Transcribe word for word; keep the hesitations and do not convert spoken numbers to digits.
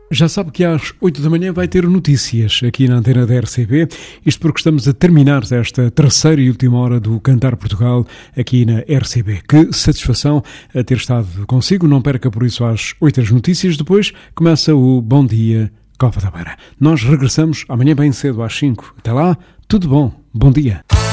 Já sabe que às oito da manhã vai ter notícias aqui na antena da R C B, isto porque estamos a terminar esta terceira e última hora do Cantar Portugal aqui na R C B. Que satisfação a ter estado consigo, não perca por isso às oito as notícias, depois começa o Bom Dia Copa da Beira. Nós regressamos amanhã bem cedo às cinco. Até lá, tudo bom, bom dia.